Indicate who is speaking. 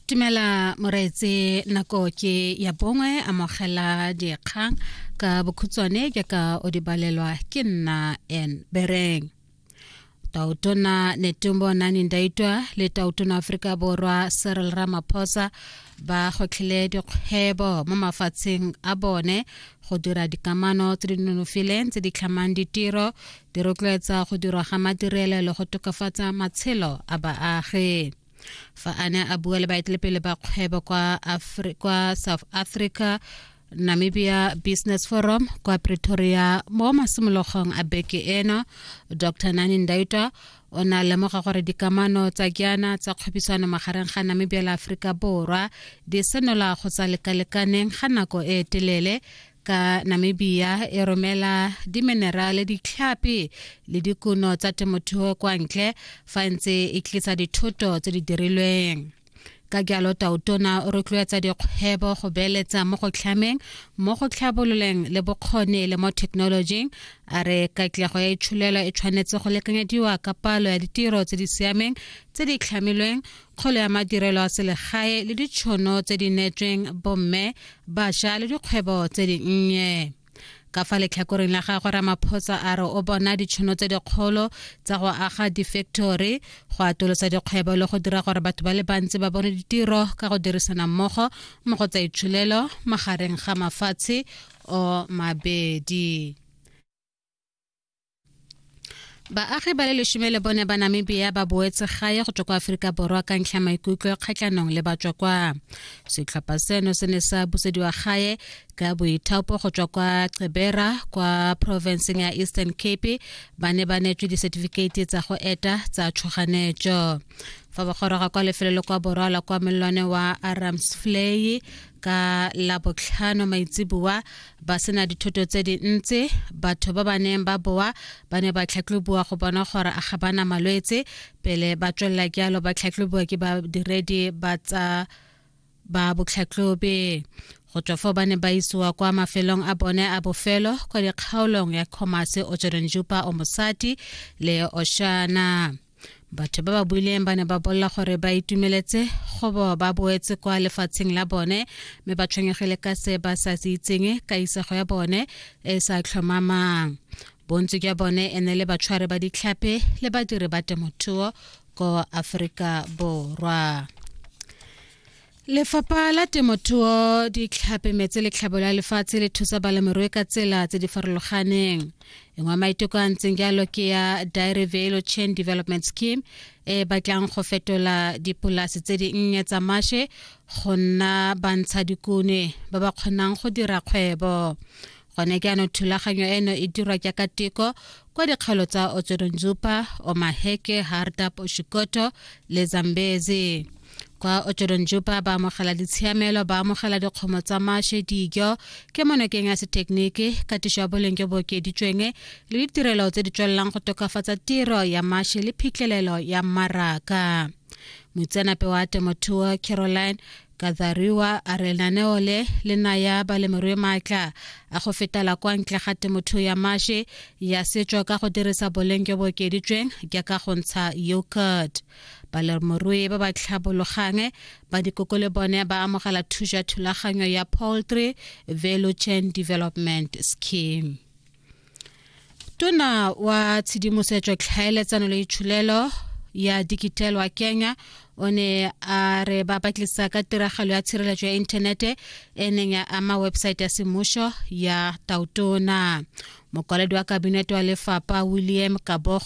Speaker 1: Tumela moreetsi nako ke ya bongwe amogela dikgang ka bokhutswane ke ka o di balelwa ke nna en bereng. Tautona Netumbo Nandi-Ndaitwah le tautona Afrika Borwa Cyril Ramaphosa ba gotlhile dikgwebo mo mafatsheng a bone go dira dikamano tse di nonofileng tse di tlhamang ditiro, di rotloetsa go dirwa ga madirelo le go tokafatsa matshelo a baagi. Fa ane a bua le baeteledipele ba kgwebo kwa South Africa Namibia Business Forum kwa Pretoria mo masimologong a beke eno, Dr. Nandi-Ndaitwah o na lemoga gore dikamano tsa kiana tsa kgwebisano magareng ga Namibia le Afrika Borwa di senola go tsa lekalekaneng ga nako e telele ka Namibia e romela diminerale, ditlhapi le dikuno tsa temothuo kwa ntle fa ntse e tlisa dithoto tse di dirilweng. Ka jalo tautona o rotloetsa dikgwebo go beeletsa mo go tlhameng, mo go tlhabololeng le bokgoni le mo technology, a re katlego ya itshulelo e tshwanetse go lekanyediwa ka palo ya ditiro tse di siameng tse di tlhamilweng, kgolo ya madirelo a selegae le ditšhono tse di neetsweng bomme, bašwa le dikgwebo tse dinnye. Ka fa letlhakoreng la gagwe Ramaphosa a re o bona ditšhono tse dikgolo tsa go aga di-factory, go atolosa dikgwebo le go dira gore batho ba le bantsi ba bone ditiro ka go dirisana mmogo mo go tsa itshulelo magareng ga mafatshe o mabedi. Baagi ba le 10 bone ba Namibia ba boetse gae go tswa kwa Afrika Borwa ka ntlha maikutlo kgatlhanong le batswa kwa. Setlhopha seno se ne sa busediwa gae ka boithaopo go tswa kwa Gqeberha kwa provinceng ya Eastern Cape, ba ne ba neetswe di-certificate tsa go eta tsa tshoganetso. Fa ba goroga kwa lefelo kwa Borwa kwa molwane wa Aramsvlei ka la botlhano maitsiboa, ba sena dithoto tse dintsi. Batho ba ba neng ba boa ba ne ba tlhatlhobiwa go bona gore a ga bana malwetse pele ba tswelela jalo ba tlhatlhobiwa ke badiredi ba botlhatlhobi. Go tswa fo ba ne ba isiwa kwa mafelong a bone a bofelo kwa dikgaolong ya Khomasi, Otjiranjuba, Omusati le Oshana. Batho ba ba buileng ba ne ba bolla gore ba itumeletse go ba boetse kwa lefatsheng la bone, mme ba tshwenyegile ka se ba sa se itseng ka isego ya bone e sa tlhomamang. Bontsi jwa bone e ne le batshware ba ditlhapi le badiri ba temothuo ko Afrika Borwa. Lefapha la temothuo, ditlhapi, metsi le tlhabolo ya lefatshe le thusa balemirui ka tsela tse di farologaneng. Engwe maiteko a ntseng jalo ke ya Dairy Value Chain Development Scheme e batlang go fetola dipolase tse dinnye tsa mashe go nna bantsha dikune ba ba kgonang go dira kgwebo. Gone jaanong thulaganyo eno e dirwa jaaka teko kwa dikgaolo tsa Otjiranjuba, Omaheke, Hardap, Oshikoto le Zambezi. Kwa Otjiranjuba ba amogela ditshiamelo, ba amogela dikgomo tsa mashe, dijo ke monokeng ya setekniki, katiso ya boleng jo bo okeditsweng le ditirelo tse di tswelelang go tokafatsa tiro ya mashe le phitlhelelo ya mmaraka. Moitseanape wa temothuo Caroline Gathariwa a re lenaneo le naya balemirui maatla a go fetela kwa ntle ga temothuo ya mashe ya setso ka go dirisa boleng jo bo okeditsweng jaaka go ntsha yogurt. Balemirui ba ba tlhabologang ba dikoko le bone ba amogela thuso ya thulaganyo ya Poultry Value Chain Development Scheme. Tona wa tshedimosetso, tlhaeletsano le itshulelo ya digital wa Kenya o ne a re ba batlisa ka tiragalo ya tshireletso ya inthanete e neng ya ama website ya semmušo ya tautona. Mokwaledi wa kabinete wa lefapha William Kabogo